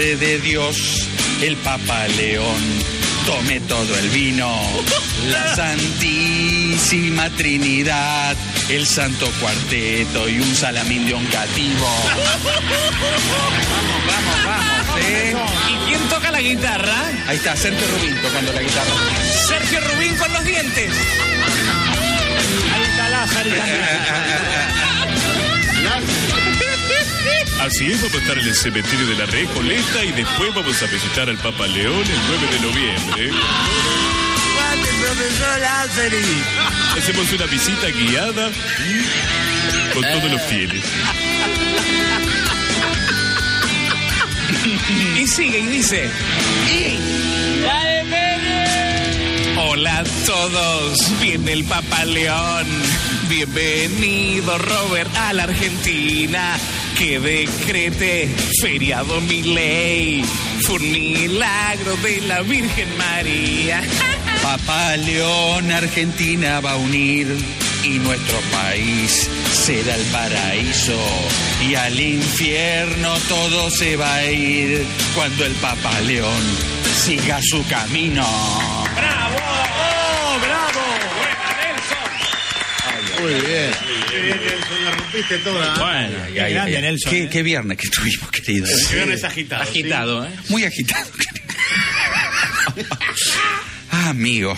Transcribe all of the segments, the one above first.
de Dios, el Papa León, tome todo el vino, la Santísima Trinidad, el Santo Cuarteto y un salamín de cativo. Vamos, ¿Y quién toca la guitarra? Ahí está, Sergio Rubín tocando la guitarra. Sergio Rubín con los dientes. Ahí está Lázaro. Así es, vamos a estar en el cementerio de la Recoleta y después vamos a visitar al Papa León el 9 de noviembre. Profesor Lázaro. Hacemos una visita guiada con todos los fieles. Y sigue y dice... Hola a todos, viene el Papa León. Bienvenido, Robert, a la Argentina. Que decrete feriado mi ley. Fue un milagro de la Virgen María. Papa León, Argentina va a unir y nuestro país será el paraíso. Y al infierno todo se va a ir cuando el Papa León siga su camino. ¡Bravo! ¡Oh, bravo! Muy bien. Nelson, la rompiste toda. Bueno, Qué grande, Nelson. Qué viernes que estuvimos, querido. El viernes agitado. Agitado, ¿eh? Muy agitado. Amigo,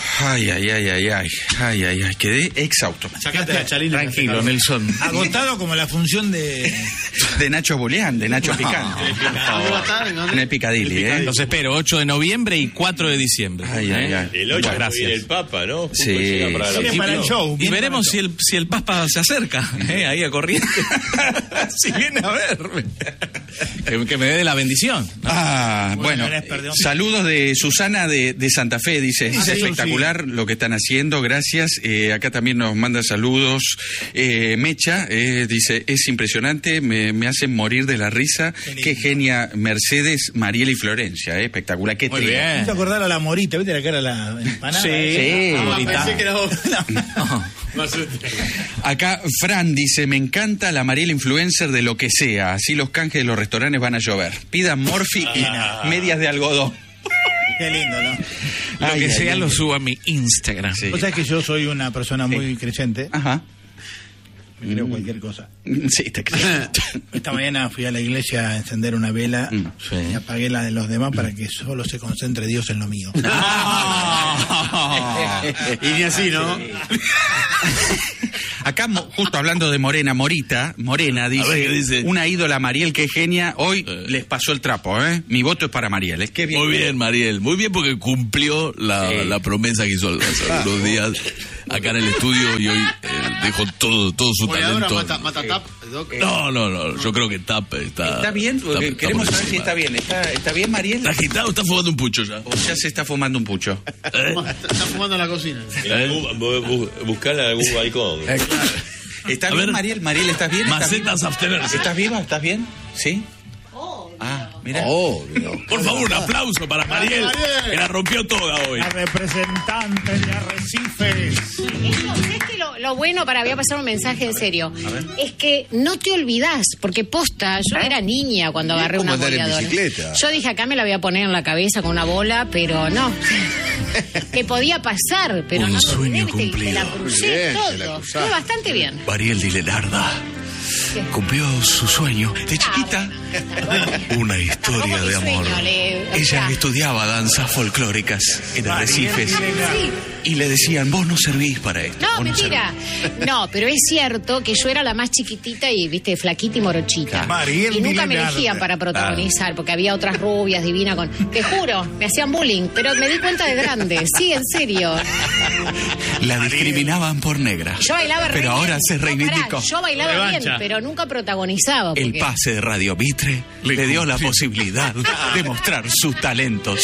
ay, quedé exhausto. Sacaste la chalina. Tranquilo, Nelson. Agotado como la función de Nacho Boleán, de Nacho Picante. ¿Dónde va a estar? En el Picadilly, ¿eh? Los espero, 8 de noviembre y 4 de diciembre. Ay. El 8 Muchas gracias. viene el Papa, ¿no? Sí. Llega para la- Viene para el show. Y veremos si el Papa se acerca, ahí a Corrientes. Si viene a verme. Que me dé la bendición. Bueno, perdón. saludos de Susana de Santa Fe, dice. Sí, espectacular lo que están haciendo, gracias. Acá también nos manda saludos. Mecha, dice, es impresionante, me hacen morir de la risa. Qué genia Mercedes, Mariela y Florencia, espectacular. Qué Muy trío. bien. ¿Te acordás a la morita? ¿Viste la cara de la empanada? Sí. Pensé que era vos. Acá Fran dice, me encanta la Mariela influencer de lo que sea, así los canjes de los restaurantes van a llover. Pidan Morphy y medias de algodón. Qué lindo, ¿no? Lo que sea lo subo a mi Instagram. Sí. Vos sabés que yo soy una persona muy creyente. Ajá. Me creo cualquier cosa. Sí, te creo. Esta mañana fui a la iglesia a encender una vela y apagué la de los demás para que solo se concentre Dios en lo mío. Y ni así, ¿no? Acá, justo hablando de Morena dice, ver, ¿qué dice? Una ídola Mariel, que genia, hoy les pasó el trapo, ¿eh? Mi voto es para Mariel, qué bien. Muy bien, Mariel. Muy bien porque cumplió la promesa que hizo hace algunos días acá en el estudio y hoy dejó todo su Porque ahora talento. mata Tap, Doc. No. Yo creo que Tap está... ¿Está bien? Porque está queremos por saber si encima. está bien. ¿Está bien, Mariel? ¿Está agitado? ¿Está fumando un pucho ya? ¿O ya se está fumando un pucho? Está fumando en la cocina. Buscarla en algún balcón. ¿Está A bien, ver. Mariel? Mariel, ¿estás bien? ¿Estás Macetas viva? abstenerse. ¿Estás viva? ¿Estás bien? ¿Sí? Mira. Por favor, un aplauso para Mariel, que la rompió toda hoy. La representante de Arrecifes. Es que lo bueno, voy a pasar un mensaje en serio, es que no te olvidás, porque posta, yo era niña cuando agarré una andar en boleadora. bicicleta. Yo dije, acá me la voy a poner en la cabeza con una bola, pero no. Que podía pasar, pero Un no. sueño Te la cumplido. crucé Muy bien, te la todo. cruzaste. Fue bastante bien. Mariel Dilenarda cumplió su sueño de chiquita. Una historia Tampoco de mi amor. sueño, Ella estudiaba danzas folclóricas en Arrecifes Sí. y le decían, vos no servís para esto. No, vos mentira. No, pero es cierto que yo era la más chiquitita y, viste, flaquita y morochita. Mariel Y nunca me Dilenarda. elegían para protagonizar, porque había otras rubias divinas con... Te juro, me hacían bullying, pero me di cuenta de grande. Sí, en serio. servís. La discriminaban por negra. Yo bailaba re Pero bien. ahora se No, reivindicó. pará, yo bailaba Revancha. bien, pero nunca protagonizaba. El porque- pase de Radio Mitre le dio la posibilidad de mostrar sus talentos.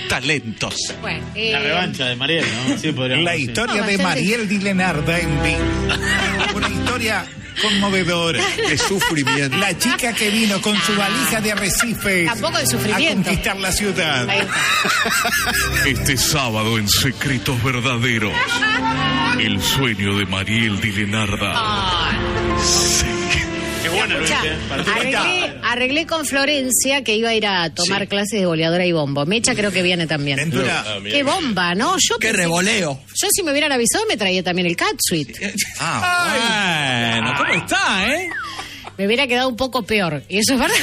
Bueno, La revancha de Mariel, ¿no? Así podríamos La decir. historia No, de bastante. Mariel Dilenarda en vivo. Una historia conmovedora. De sufrimiento. La chica que vino con su valija de Arrecifes Tampoco de a sufrimiento. conquistar la ciudad. Ahí está. Este sábado en Secretos Verdaderos, el sueño de Mariel Dilenarda Ay, Qué buena, Luis. Arreglé con Florencia que iba a ir a tomar clases de boleadora y bombo. Mecha creo que viene también. Ventura. Qué bomba, ¿no? Qué revoleo. Yo si me hubieran avisado me traía también el catsuit. Bueno, ¿cómo está, Me hubiera quedado un poco peor. Y eso es verdad.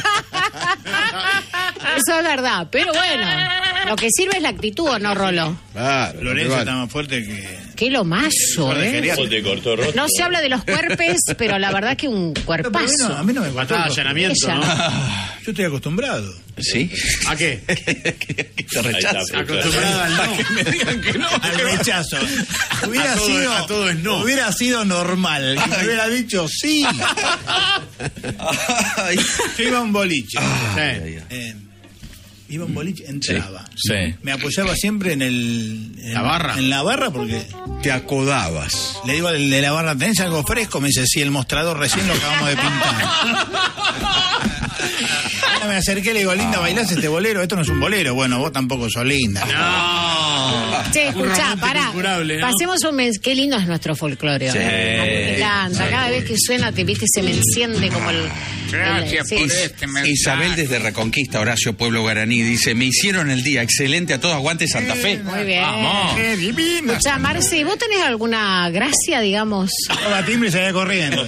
Eso es verdad. Pero bueno, lo que sirve es la actitud, ¿o no, Rolo? Claro. Lorenzo está más fuerte que... Qué lomazo, ¿eh? ¿Cómo te cortó rostro? No se habla de los cuerpes, pero la verdad que un cuerpazo. a mí no me Faltaba faltó. allanamiento, Ella. ¿no? Yo estoy acostumbrado. ¿Sí? ¿A qué? Te rechazo. Acostumbrado al no. Me digan que no. Al rechazo. Hubiera A todo- sido, a todo es no. Hubiera sido normal. Que me hubiera dicho sí. Yo iba a un boliche. Iba a un boliche, entraba. Sí. Me apoyaba siempre en ¿La barra? En la barra porque Te acodabas. le digo al de la barra, ¿tenés algo fresco? Me dice, sí, el mostrador recién lo acabamos de pintar. Me acerqué, le digo, linda, ¿bailás este bolero? Esto no es un bolero. Bueno, vos tampoco sos linda. Che, Un escuchá, romántico pará. incurable, ¿no? Pasemos un mes. Qué lindo es nuestro folclore. Sí. A mí me encanta. Cada vez que suena, te viste, se me enciende como el. Gracias sí. por este mensaje. Isabel desde Reconquista, Horacio Pueblo Guaraní, dice, me hicieron el día excelente a todos, aguante Santa Fe. Muy bien. Vamos. ¡Qué divina! Escuchá, Marce, ¿vos tenés alguna gracia, digamos? Toma timbre y salía corriendo.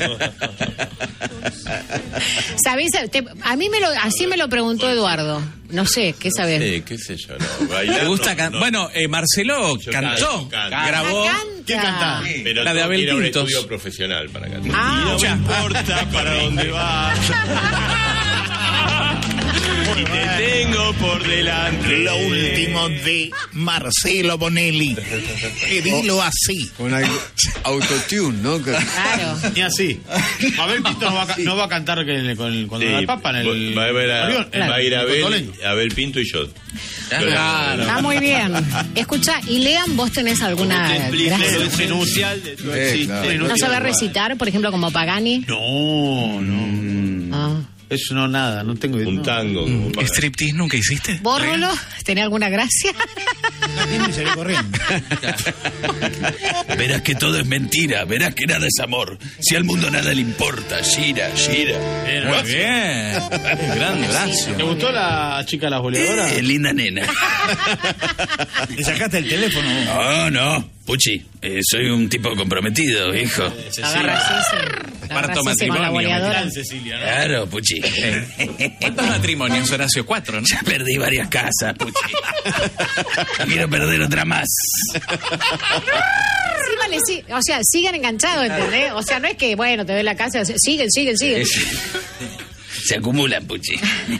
¿Sabés? A mí así me lo preguntó Eduardo. No sé, ¿qué sabés? Sí, qué sé yo, no. Bailar, ¿Te gusta no, no. Bueno, Marcelo Yo cantó, canto. grabó. ¿Qué cantás? Pero La de tengo que Abel ir a un Pintos. estudio profesional para cantar. Ah, y no me importa para dónde vas. Y te tengo por delante. Lo último de Marcelo Bonelli. Dilo así. Con autotune, ¿no? claro. Ni así. Abel Pinto no va a cantar cuando Sí, la papa en el... va a ver avión, va a ir en el Abel, Cotolengo. Abel Pinto y yo. Claro. Está muy bien. Escucha, y Lean, ¿vos tenés alguna gracia? Es inusual de tu existencia. ¿No sabés recitar, por ejemplo, como Pagani? No. Ah. Eso no, nada, no tengo idea. Un tango. como para- ¿Striptease nunca hiciste? ¿Vos, Rolo, tenés alguna gracia? Y salí corriendo. Verás que todo es mentira, verás que nada es amor. Si al mundo nada le importa, gira, gira. Muy bien. Gran Horacio. ¿Te gustó la chica de las boleadoras? Linda nena. ¿Le sacaste el teléfono? No, no, Puchi, soy un tipo comprometido, hijo. Agarra así, Parto con la matrimonio. boleadora. Cecilia, ¿no? Claro, Puchi. ¿Cuántos matrimonios, Horacio? 4, ¿no? Ya perdí varias casas, Puchi. No quiero perder otra más. Sí, vale, sí. O sea, sigan enganchados, ¿entendés? O sea, no es que, bueno, te doy la casa, siguen. Se acumulan, Puchi.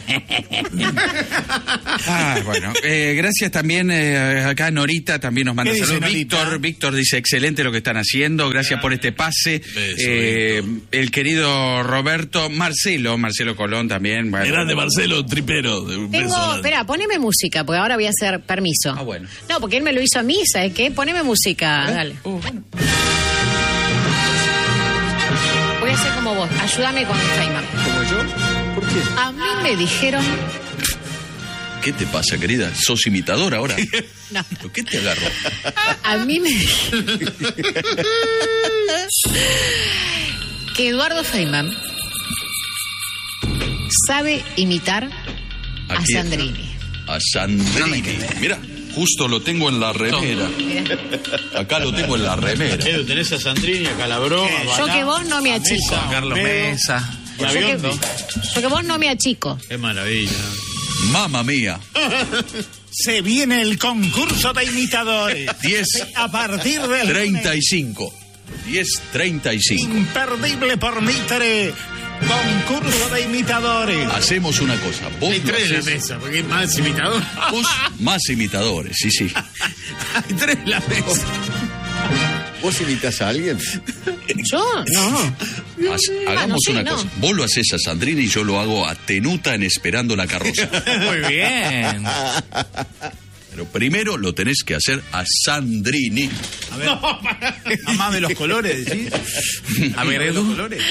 Bueno, gracias también, acá Norita también nos manda ¿Qué dice saludos. Norita? Víctor dice, excelente lo que están haciendo, gracias por este pase. El querido Marcelo Colón también. Bueno. Grande Marcelo, tripero. Espera, poneme música, porque ahora voy a hacer permiso. Ah, bueno. No, porque él me lo hizo a mí, ¿sabes qué? Poneme música, dale. Bueno. Voy a hacer como vos, ayúdame con Feynman. ¿Como yo? ¿Por qué? A mí me dijeron... ¿Qué te pasa, querida? ¿Sos imitador ahora? No, ¿Pero qué te agarró? a mí me dijeron... que Eduardo Feynman sabe imitar a ¿A quién? Sandrini. A Sandrini. Mira, justo lo tengo en la remera. Mirá. Acá lo tengo en la remera. Edu, tenés a Sandrini, a Calabró, a Yo Balá, que vos no me a achico. Mesa, a Carlos Olmedo, Mesa. y a Yo que, Biondi. yo que vos no me achico. Qué maravilla. Mamma mía. Se viene el concurso de imitadores. 10, A partir del 35. 10:35. imperdible por Mitre. Concurso de imitadores. Hacemos una cosa. Vos, Hay lo tres en la haces- mesa, porque hay más imitador. vos más imitadores, sí, sí. Hay tres en la mesa. ¿Vos imitas a alguien? Yo no. Hagamos sí, una no. cosa. Vos lo haces a Sandrini y yo lo hago a Tenuta en Esperando la Carroza. Muy bien. Pero primero lo tenés que hacer a Sandrini. A ver, mamá de los colores, ¿decís? A ver, ¿De los Edu. colores?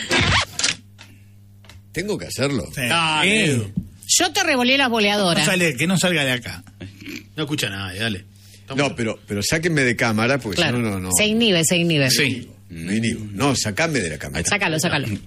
Tengo que hacerlo. Sí. Dale, Edu. Yo te revolé las No boleadoras. sale, que no salga de acá. No escucha nada, dale. No, pero sáquenme de cámara, porque Claro. si no, no. Se inhibe. Sí. Mínimo. No, sacame de la camisa. Sácalo.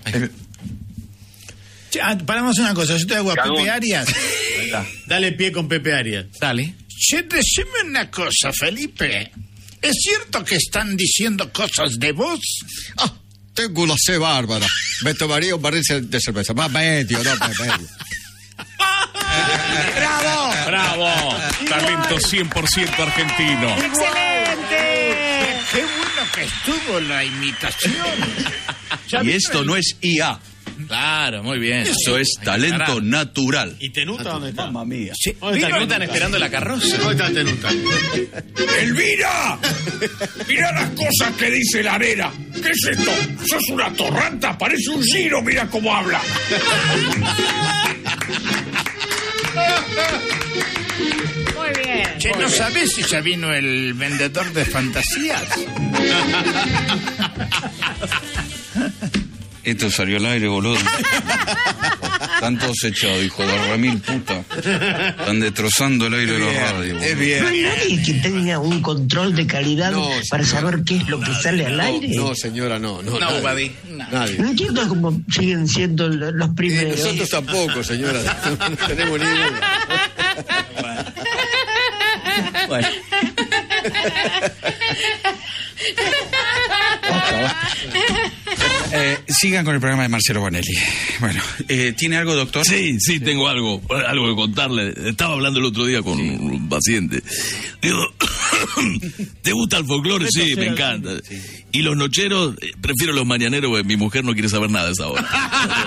Paramos una cosa, yo te hago a Pepe Arias. Dale pie con Pepe Arias. Dale. Che, decime una cosa, Felipe. ¿Es cierto que están diciendo cosas de vos? Ah, tengo una sed bárbara. Me tomaría un barril de cerveza. Más medio, no, medio. ¡Bravo! Talento 100% argentino. ¡Excelente! Qué bueno que estuvo la imitación. Y esto no es IA. Claro, muy bien. Eso es talento natural. ¿Y Tenuta dónde está? Mamma mía. ¿Dónde está Están esperando la carroza. ¿Dónde está Tenuta? ¡Elvira! Mira las cosas que dice la nena. ¿Qué es esto? ¿Sos una torranta? Parece un giro, mira cómo habla. Muy bien. Che, ¿no sabés si ya vino el vendedor de fantasías? Esto salió al aire, boludo. Están todos echados, hijo de remil puta. Están destrozando el aire de la radio. Es ¿No bien. hay nadie que tenga un control de calidad No, para señora. saber qué es lo que sale al aire? No, señora, no. No, nadie. Buddy. Nadie. No entiendo cómo siguen siendo los primeros. Nosotros tampoco, señora. No tenemos ni idea. Bueno. Sigan con el programa de Marcelo Bonelli. Bueno, ¿tiene algo, doctor? Sí, tengo algo que contarle. Estaba hablando el otro día con un paciente. Digo, ¿te gusta el folclore? Sí, me encanta. Y los nocheros, prefiero los mañaneros, porque mi mujer no quiere saber nada a esa hora.